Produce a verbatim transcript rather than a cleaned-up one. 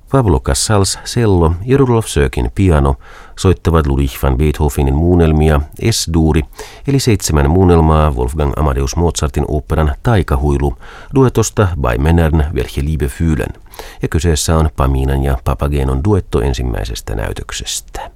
Pablo Casals cello ja Rudolf Sökin piano soittavat Ludwig van Beethovenin muunnelmia Es-duuri, eli seitsemän muunnelmaa Wolfgang Amadeus Mozartin oopperan Taikahuilu duetosta Bei Männern welche Liebe fühlen, ja kyseessä on Paminan ja Papagenon duetto ensimmäisestä näytöksestä.